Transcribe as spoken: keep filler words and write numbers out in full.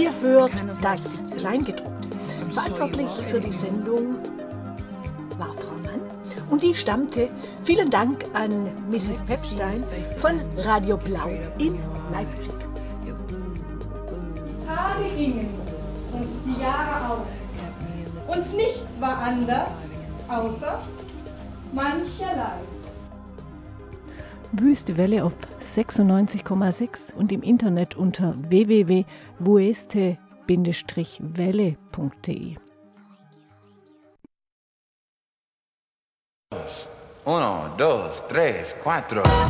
Ihr hört das Kleingedruckte. Verantwortlich für die Sendung war Frau Mann und die stammte, vielen Dank an Misses Pepstein von Radio Blau in Leipzig. Die Tage gingen und die Jahre auch und nichts war anders, außer mancherlei. Wüste Welle auf sechsundneunzig Komma sechs und im Internet unter w w w punkt wueste welle punkt de. Uno, dos, tres, cuatro.